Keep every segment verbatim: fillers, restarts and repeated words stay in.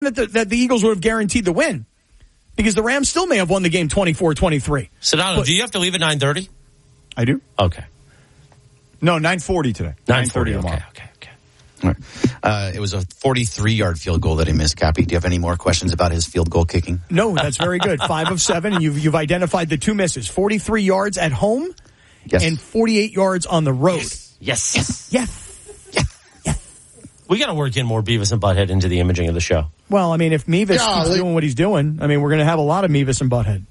that the, that the Eagles would have guaranteed the win because the Rams still may have won the game twenty-four twenty-three. Sedano, do you have to leave at nine thirty? I do. Okay. No, nine forty today. nine forty tomorrow. Okay, okay, okay. All right. Uh, it was a forty-three-yard field goal that he missed, Cappy. Do you have any more questions about his field goal kicking? No, that's very good. Five of seven, and you've, you've identified the two misses. forty-three yards at home Yes. and forty-eight yards on the road. Yes. Yes. Yes. Yes. Yes. Yes. We got to work in more Beavis and Butthead into the imaging of the show. Well, I mean, if Mevis Golly. keeps doing what he's doing, I mean, we're going to have a lot of Mevis and Butthead.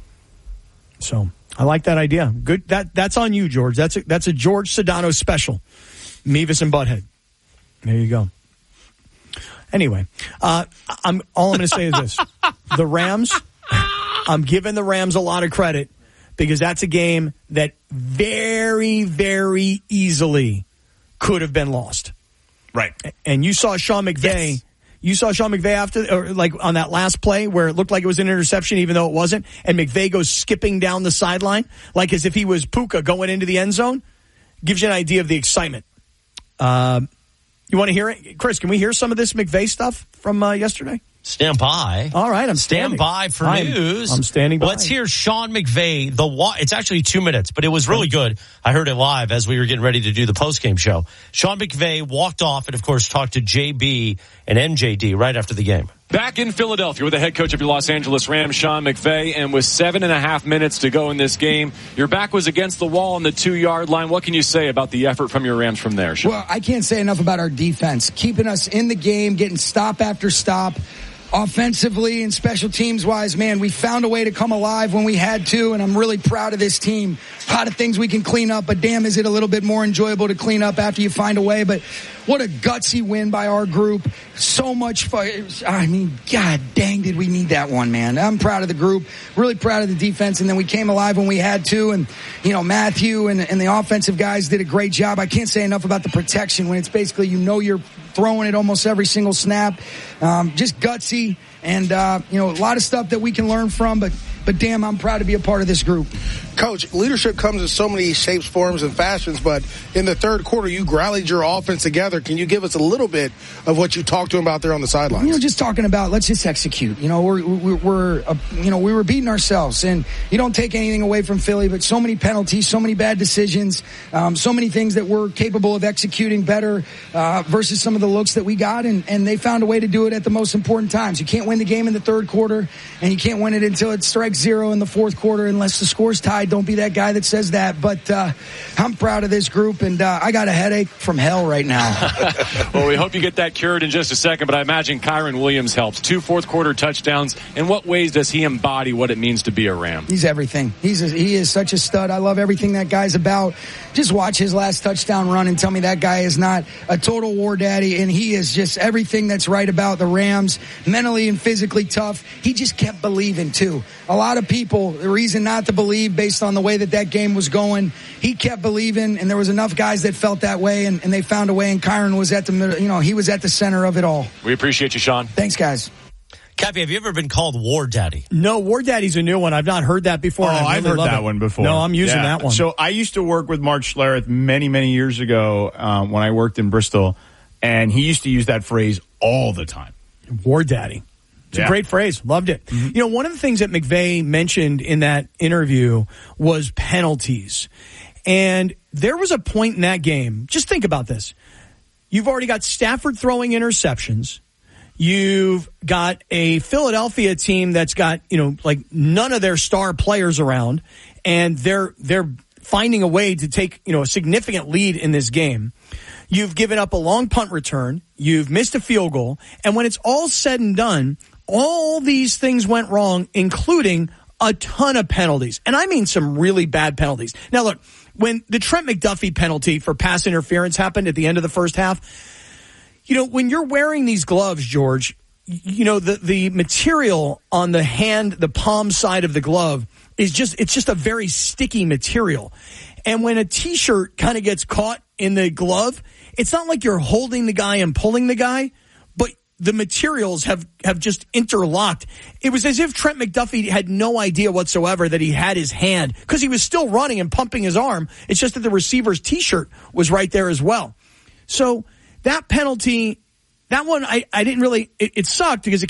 So I like that idea. Good. That that's on you, George. That's a, that's a George Sedano special. Mevis and Butthead. There you go. Anyway, uh, I'm all I'm going to say is this: the Rams. I'm giving the Rams a lot of credit because that's a game that very, very easily could have been lost. Right. And you saw Sean McVay. Yes. You saw Sean McVay after, or like on that last play where it looked like it was an interception, even though it wasn't. And McVay goes skipping down the sideline, like as if he was Puka going into the end zone. Gives you an idea of the excitement. Um, you want to hear it, Chris? Can we hear some of this McVay stuff from uh, yesterday? Stand by. All right, I'm Stand standing. by for I'm, news. I'm standing by. Let's hear Sean McVay. The wa- It's actually two minutes, but it was really good. I heard it live as we were getting ready to do the postgame show. Sean McVay walked off and, of course, talked to J B and M J D right after the game. Back in Philadelphia with the head coach of your Los Angeles Rams, Sean McVay, and with seven and a half minutes to go in this game, your back was against the wall on the two-yard line. What can you say about the effort from your Rams from there, Sean? Well, I can't say enough about our defense. Keeping us in the game, getting stop after stop. Offensively and special teams wise, man, we found a way to come alive when we had to, and I'm really proud of this team. A lot of things we can clean up, but damn, is it a little bit more enjoyable to clean up after you find a way. But what a gutsy win by our group. So much fun. I mean, God dang, did we need that one, man. I'm proud of the group, really proud of the defense, and then we came alive when we had to, and, you know, Matthew and, and the offensive guys did a great job. I can't say enough about the protection when it's basically, you know, you're throwing it almost every single snap. Um, just gutsy and, uh, you know, a lot of stuff that we can learn from, but, but damn, I'm proud to be a part of this group. Coach, leadership comes in so many shapes, forms, and fashions, but in the third quarter, you rallied your offense together. Can you give us a little bit of what you talked to him about there on the sidelines? You know, just talking about, let's just execute. You know, we're, we're, we're uh, you know, we were beating ourselves, and you don't take anything away from Philly, but so many penalties, so many bad decisions, um, so many things that we're capable of executing better uh, versus some of the looks that we got, and, and they found a way to do it at the most important times. You can't win the game in the third quarter, and you can't win it until it strikes zero in the fourth quarter unless the score's tied. Don't be that guy that says that. But uh, I'm proud of this group, and uh, I got a headache from hell right now. Well, we hope you get that cured in just a second, but I imagine Kyron Williams helps. Two fourth-quarter touchdowns. In what ways does he embody what it means to be a Ram? He's everything. He's a, he is such a stud. I love everything that guy's about. Just watch his last touchdown run and tell me that guy is not a total war daddy, and he is just everything that's right about the Rams, mentally and physically tough. He just kept believing, too. A lot of people, the reason not to believe based on the way that that game was going, he kept believing, and there was enough guys that felt that way, and, and they found a way, and Kyron was at the middle, you know, he was at the center of it all. We appreciate you, Sean. Thanks, guys. Cappy, have you ever been called War Daddy? No, War Daddy's a new one. I've not heard that before. Oh, I I've really heard love that it. one before. No, I'm using Yeah. that one. So I used to work with Mark Schlereth many, many years ago um, when I worked in Bristol, and he used to use that phrase all the time. War Daddy. It's Yeah. a great phrase. Loved it. Mm-hmm. You know, one of the things that McVay mentioned in that interview was penalties. And there was a point in that game. Just think about this. You've already got Stafford throwing interceptions. You've got a Philadelphia team that's got, you know, like none of their star players around, and they're they're finding a way to take, you know, a significant lead in this game. You've given up a long punt return. You've missed a field goal. And when it's all said and done, all these things went wrong, including a ton of penalties. And I mean some really bad penalties. Now, look, when the Trent McDuffie penalty for pass interference happened at the end of the first half, you know, when you're wearing these gloves, George, you know, the, the material on the hand, the palm side of the glove is just, it's just a very sticky material. And when a T-shirt kind of gets caught in the glove, it's not like you're holding the guy and pulling the guy, but the materials have, have just interlocked. It was as if Trent McDuffie had no idea whatsoever that he had his hand, because he was still running and pumping his arm. It's just that the receiver's T-shirt was right there as well. So that penalty that one, I, I didn't really, it, it sucked because it